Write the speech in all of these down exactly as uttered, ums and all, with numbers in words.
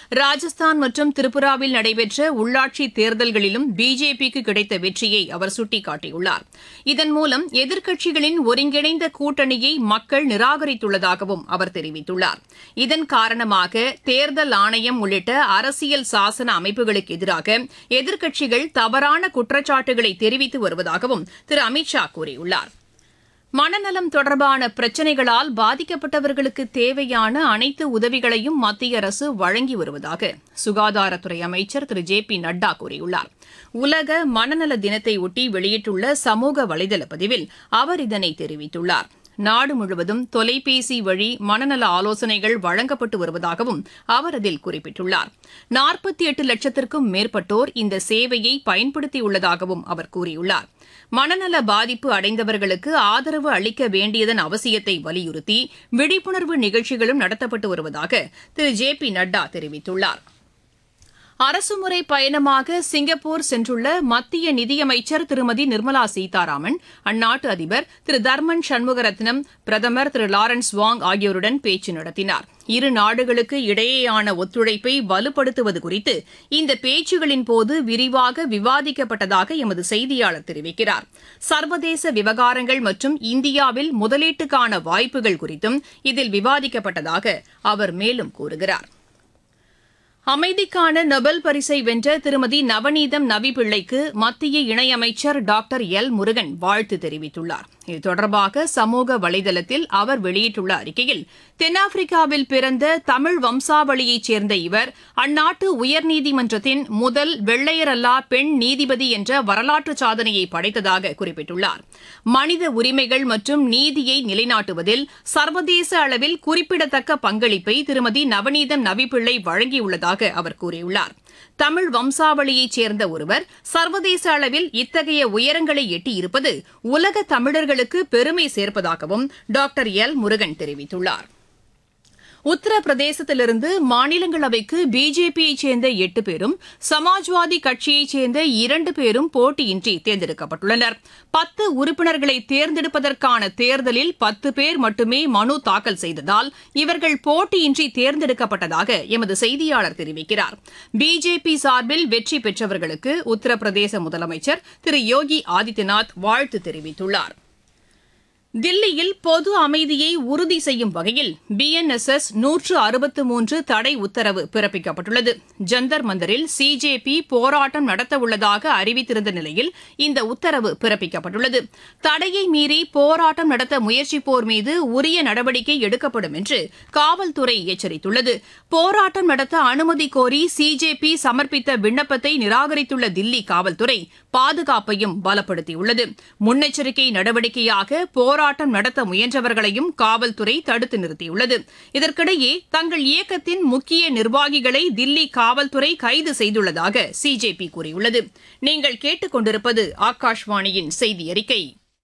ராஜஸ்தான் மற்றும் திரிபுராவில் நடைபெற்ற உள்ளாட்சி தேர்தல்களிலும் பிஜேபிக்கு கிடைத்த வெற்றியை அவர் சுட்டிக்காட்டியுள்ளார். இதன் மூலம் எதிர்க்கட்சிகளின் ஒருங்கிணைந்த கூட்டணியை மக்கள் நிராகரித்துள்ளதாகவும் அவர் தெரிவித்துள்ளார். இதன் காரணமாக தேர்தல் ஆணையம் உள்ளிட்ட அரசியல் சாசன அமைப்புகளுக்கு எதிராக எதிர்க்கட்சிகள் தவறான குற்றச்சாட்டுகளை தெரிவித்து வருவதாகவும் திரு அமித் ஷா கூறியுள்ளார். மனநலம் தொடர்பான பிரச்சினைகளால் பாதிக்கப்பட்டவர்களுக்கு தேவையான அனைத்து உதவிகளையும் மத்திய அரசு வழங்கி வருவதாக சுகாதாரத்துறை அமைச்சர் திரு ஜே பி நட்டா கூறியுள்ளார். உலக மனநல தினத்தையொட்டி வெளியிட்டுள்ள சமூக வலைதள பதிவில் அவர் இதனை தெரிவித்துள்ளார். நாடு முழுவதும் தொலைபேசி வழி மனநல ஆலோசனைகள் வழங்கப்பட்டு வருவதாகவும் அவர் அதில் குறிப்பிட்டுள்ளார். நாற்பத்தி எட்டு லட்சத்திற்கும் மேற்பட்டோர் இந்த சேவையை பயன்படுத்தியுள்ளதாகவும் அவர் கூறியுள்ளார். மனநல பாதிப்பு அடைந்தவர்களுக்கு ஆதரவு அளிக்க வேண்டியதன் அவசியத்தை வலியுறுத்தி விழிப்புணர்வு நிகழ்ச்சிகளும் நடத்தப்பட்டு வருவதாக திரு ஜே பி நட்டா தெரிவித்துள்ளார். அரசுமுறை பயணமாக சிங்கப்பூர் சென்றுள்ள மத்திய நிதியமைச்சர் திருமதி நிர்மலா சீதாராமன் அந்நாட்டு அதிபர் திரு தர்மன் சண்முகரத்னம், பிரதமர் திரு லாரன்ஸ் வாங் ஆகியோருடன் பேச்சு நடத்தினார். இரு நாடுகளுக்கு இடையேயான ஒத்துழைப்பை வலுப்படுத்துவது குறித்து இந்த பேச்சுகளின் போது விரிவாக விவாதிக்கப்பட்டதாக எமது செய்தியாளர் தெரிவிக்கிறார். சர்வதேச விவகாரங்கள் மற்றும் இந்தியாவில் முதலீட்டுக்கான வாய்ப்புகள் குறித்தும் இதில் விவாதிக்கப்பட்டதாக அவர் மேலும் கூறுகிறார். அமைதிக்கான நொபல் பரிசை வென்ற திருமதி நவநீதம் நவி பிள்ளைக்கு மத்திய இணையமைச்சர் டாக்டர் எல் முருகன் வாழ்த்து தெரிவித்துள்ளார். இது தொடர்பாக சமூக வலைதளத்தில் அவர் வெளியிட்டுள்ள அறிக்கையில், தென்னாப்பிரிக்காவில் பிறந்த தமிழ் வம்சாவளியைச் சேர்ந்த இவர் அந்நாட்டு உயர்நீதிமன்றத்தின் முதல் வெள்ளையரல்லா பெண் நீதிபதி என்ற வரலாற்று சாதனையை படைத்ததாக குறிப்பிட்டுள்ளார். மனித உரிமைகள் மற்றும் நீதியை நிலைநாட்டுவதில் சர்வதேச அளவில் குறிப்பிடத்தக்க பங்களிப்பை திருமதி நவநீதம் நவி பிள்ளை வழங்கியுள்ளதாக அவர் கூறியுள்ளார். தமிழ் வம்சாவளியைச் சேர்ந்த ஒருவர் சர்வதேச அளவில் இத்தகைய உயரங்களை எட்டியிருப்பது உலக தமிழர்களுக்கு பெருமை சேர்ப்பதாகவும் டாக்டர் எல் முருகன் தெரிவித்துள்ளார். உத்தரப்பிரதேசத்திலிருந்து மாநிலங்களவைக்கு பிஜேபியைச் சேர்ந்த எட்டு பேரும் சமாஜ்வாதி கட்சியைச் சேர்ந்த இரண்டு பேரும் போட்டியின்றி தேர்ந்தெடுக்கப்பட்டுள்ளனர். பத்து உறுப்பினர்களை தேர்ந்தெடுப்பதற்கான தேர்தலில் பத்து பேர் மட்டுமே மனு தாக்கல் செய்ததால் இவர்கள் போட்டியின்றி தேர்ந்தெடுக்கப்பட்டதாக எமது செய்தியாளர் தெரிவிக்கிறார். பிஜேபி சார்பில் வெற்றி பெற்றவர்களுக்கு உத்தரப்பிரதேச முதலமைச்சர் திரு யோகி ஆதித்யநாத் வாழ்த்து தெரிவித்துள்ளார். தில்லியில் பொது அமைதியை உறுதி செய்யும் வகையில் பி என் எஸ் எஸ் நூற்று அறுபத்து மூன்று தடை உத்தரவு பிறப்பிக்கப்பட்டுள்ளது. ஜந்தர் மந்தரில் சிஜேபி போராட்டம் நடத்தவுள்ளதாக அறிவித்திருந்த நிலையில் இந்த உத்தரவு பிறப்பிக்கப்பட்டுள்ளது. தடையை மீறி போராட்டம் நடத்த முயற்சிப்போர் மீது உரிய நடவடிக்கை எடுக்கப்படும் என்று காவல்துறை எச்சரித்துள்ளது. போராட்டம் நடத்த அனுமதி கோரி சிஜேபி சமர்ப்பித்த விண்ணப்பத்தை நிராகரித்துள்ள தில்லி காவல்துறை பாதுகாப்பையும் பலப்படுத்தியுள்ளது. முன்னெச்சரிக்கை நடவடிக்கையாக போராட்டம் நடத்த முயன்றவர்களையும் காவல்துறை தடுத்து நிறுத்தியுள்ளது. இதற்கிடையே தங்கள் இயக்கத்தின் முக்கிய நிர்வாகிகளை தில்லி காவல்துறை கைது செய்துள்ளதாக சிஜேபி கூறியுள்ளது. நீங்கள் கேட்டுக் கொண்டிருப்பது ஆகாஷ்வாணியின் செய்தி அறிக்கை.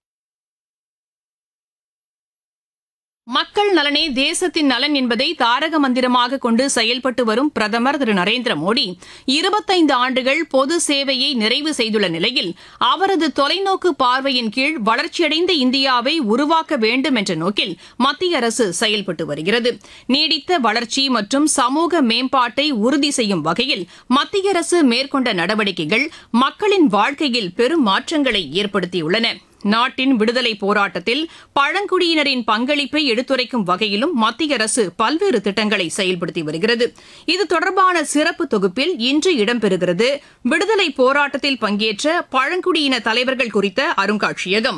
மக்கள் நலனே தேசத்தின் நலன் என்பதை தாரக மந்திரமாக கொண்டு செயல்பட்டு வரும் பிரதமர் திரு நரேந்திர மோடி இருபத்தைந்து ஆண்டுகள் பொது சேவையை நிறைவு செய்துள்ள நிலையில் அவரது தொலைநோக்கு பார்வையின் கீழ் வளர்ச்சியடைந்த இந்தியாவை உருவாக்க வேண்டும் என்ற நோக்கில் மத்திய அரசு செயல்பட்டு வருகிறது. நீடித்த வளர்ச்சி மற்றும் சமூக மேம்பாட்டை உறுதி செய்யும் வகையில் மத்திய அரசு மேற்கொண்ட நடவடிக்கைகள் மக்களின் வாழ்க்கையில் பெரும் மாற்றங்களை ஏற்படுத்தியுள்ளன. நாட்டின் விடுதலை போராட்டத்தில் பழங்குடியினரின் பங்களிப்பை எடுத்துரைக்கும் வகையிலும் மத்திய அரசு பல்வேறு திட்டங்களை செயல்படுத்தி வருகிறது. இது தொடர்பான சிறப்பு தொகுப்பில் இன்று இடம்பெறுகிறது விடுதலை போராட்டத்தில் பங்கேற்ற பழங்குடியின தலைவர்கள் குறித்த அருங்காட்சியகம்.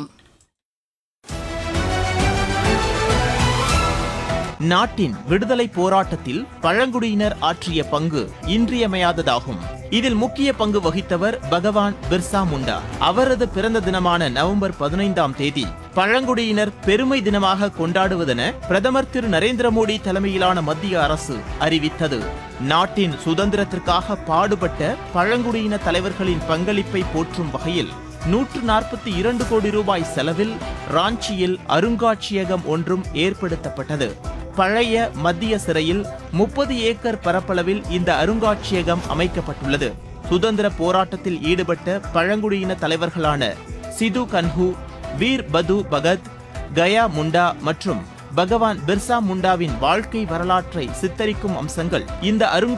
நாட்டின் விடுதலை போராட்டத்தில் பழங்குடியினர் ஆற்றிய பங்கு இன்றியமையாததாகும். இதில் முக்கிய பங்கு வகித்தவர் பகவான் பிர்சா முண்டா. அவரது பிறந்த தினமான நவம்பர் பதினைந்தாம் தேதி பழங்குடியினர் பெருமை தினமாக கொண்டாடுவதென பிரதமர் திரு நரேந்திர மோடி தலைமையிலான மத்திய அரசு அறிவித்தது. நாட்டின் சுதந்திரத்திற்காக பாடுபட்ட பழங்குடியின தலைவர்களின் பங்களிப்பை போற்றும் வகையில் நூற்று நாற்பத்தி இரண்டு கோடி ரூபாய் செலவில் ராஞ்சியில் அருங்காட்சியகம் ஒன்றும் ஏற்படுத்தப்பட்டது. பழைய மத்திய சிறையில் முப்பது ஏக்கர் பரப்பளவில் இந்த அருங்காட்சியகம் அமைக்கப்பட்டுள்ளது. சுதந்திர போராட்டத்தில் ஈடுபட்ட பழங்குடியின தலைவர்களான சிது கன்ஹூ, வீர் பது பகத், கயா முண்டா மற்றும் பகவான் பிர்சா முண்டாவின் வாழ்க்கை வரலாற்றை சித்தரிக்கும் அம்சங்கள் இந்த அருங்காட்சியகம்